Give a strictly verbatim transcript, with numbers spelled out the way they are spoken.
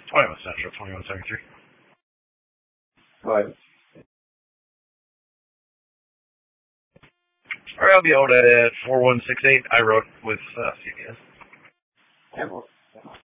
twenty-one Central, twenty-one seventy-three. Five. All right, I'll be out at four one six eight. I wrote with uh, C B S. Ten.